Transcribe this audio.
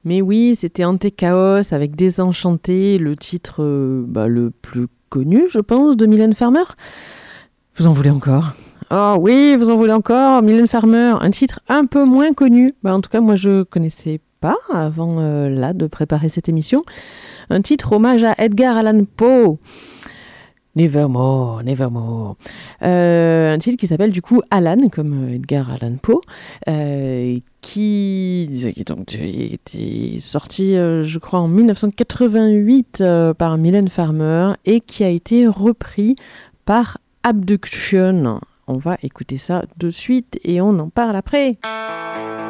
Mais oui, c'était Ante Chaos avec Désenchanté, le titre le plus connu, je pense, de Mylène Farmer. Vous en voulez encore ? Oh oui, vous en voulez encore ? Mylène Farmer, un titre un peu moins connu. En tout cas, moi, je connaissais pas avant de préparer cette émission. Un titre hommage à Edgar Allan Poe. Nevermore, Nevermore. Un titre qui s'appelle du coup Alan, comme Edgar Allan Poe, qui était sorti, je crois, en 1988 par Mylène Farmer et qui a été repris par Abduction. On va écouter ça de suite et on en parle après.